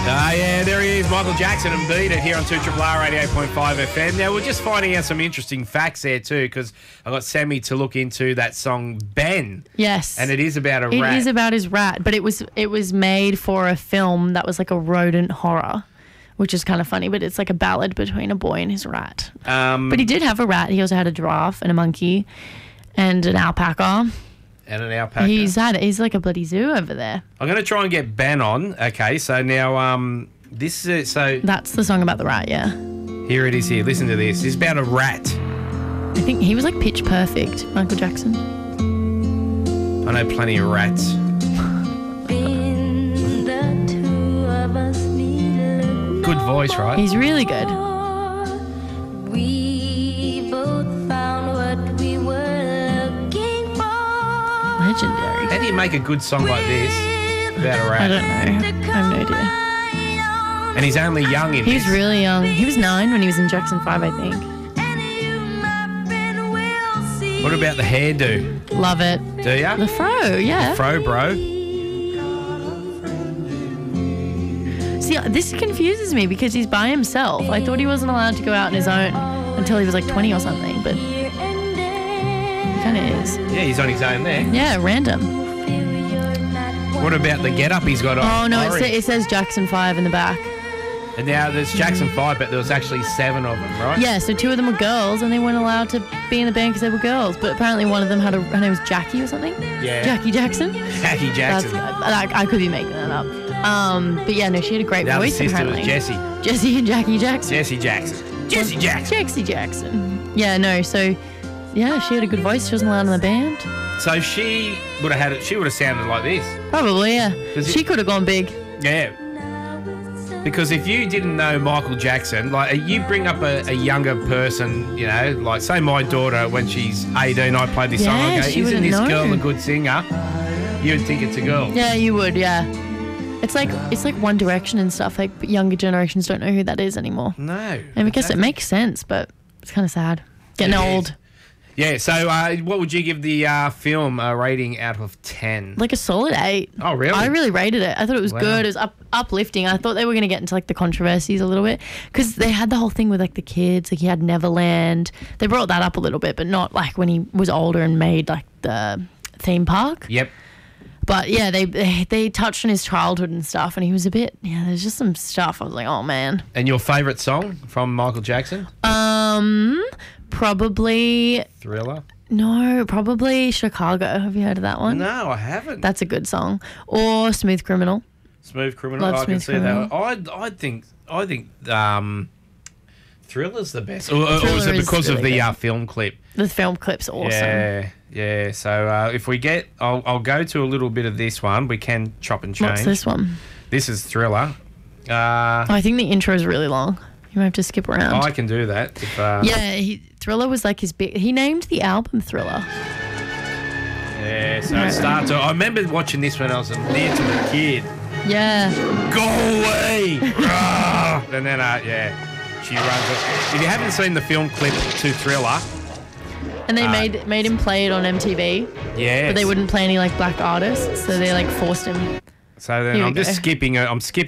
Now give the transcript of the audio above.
Yeah, there he is, Michael Jackson, and Beat It here on 2RR 88.5 FM. Now, we're just finding out some interesting facts there too, because I got Sammy to look into that song Ben. Yes. And it is about a rat. It is about his rat, but it was made for a film that was like a rodent horror, which is kind of funny, but it's like a ballad between a boy and his rat. But he did have a rat. He also had a giraffe and a monkey and an alpaca. And an alpaca. He's like a bloody zoo over there. I'm going to try and get Ben on. Okay, so now this is so. That's the song about the rat, yeah. Here it is. Here, listen to this. It's about a rat. I think he was like pitch perfect, Michael Jackson. I know plenty of rats. Good voice, right? He's really good. Legendary. How do you make a good song like this about a rat? I don't know. I have no idea. And he's only young in He's this. really young. He was 9 when he was in Jackson 5, I think. What about the hairdo? Love it. Do ya? The fro, yeah. Fro, bro. See, this confuses me because he's by himself. I thought he wasn't allowed to go out on his own until he was like 20 or something, but he kind of is. Yeah, he's on his own there. Yeah, random. What about the get-up he's got on? Oh, no, Orange. it says Jackson 5 in the back. And now there's Jackson 5, but there was actually 7 of them, right? Yeah, so 2 of them were girls and they weren't allowed to be in the band because they were girls. But apparently one of them her name was Jackie or something. Yeah. Jackie Jackson. Jackie Jackson. I could be making that up. But yeah, no, she had a great The other voice sister apparently. was Jessie. Jessie and Jackie Jackson. Jessie Jackson. Jessie Jackson. Jessie Jackson. Yeah, no, so yeah, she had a good voice. She wasn't allowed in the band. So she would have had it. She would have sounded like this. Probably, yeah. She could have gone big. Yeah. Because if you didn't know Michael Jackson, like you bring up a younger person, you know, like say my daughter when she's 18, I played this song, I go, she isn't wouldn't this know. girl a good singer? You'd think it's a girl. Yeah, you would, yeah. It's like One Direction and stuff. Like younger generations don't know who that is anymore. No. And I guess it makes sense, but it's kind of sad. Getting old. Yeah, so what would you give the film a rating out of 10? Like a solid 8. Oh, really? I really rated it. I thought it was Wow. good. It was uplifting. I thought they were going to get into like the controversies a little bit because they had the whole thing with like the kids. Like he had Neverland. They brought that up a little bit, but not like when he was older and made like the theme park. Yep. But yeah, they touched on his childhood and stuff, and he was a bit. Yeah, there's just some stuff. I was like, oh man. And your favourite song from Michael Jackson? Probably. Thriller? No, probably Chicago. Have you heard of that one? No, I haven't. That's a good song. Or Smooth Criminal. Smooth Criminal. Love I can Smooth see Criminal. that. I think Thriller's the best. Or is Thriller it is because of really the good. film clip? The film clip's awesome. Yeah. So if we get, I'll go to a little bit of this one. We can chop and change. What's this one? This is Thriller. I think the intro is really long. You might have to skip around. I can do that. If, Thriller was like his big. He named the album Thriller. Yeah, so it starts. I remember watching this when I was a little kid. Yeah. Go away! Rah! And then, she runs it. If you haven't seen the film clip to Thriller, And they made him play it on MTV. yeah, But they wouldn't play any like black artists, so they like forced him. So then Here we I'm just go. skipping. I'm skipping